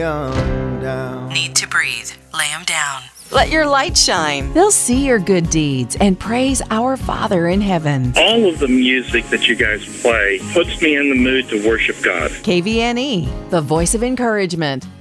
down. Need to breathe. Lay 'em down. Let your light shine. They'll see your good deeds and praise our Father in heaven. All of the music that you guys play puts me in the mood to worship God. KVNE, the voice of encouragement.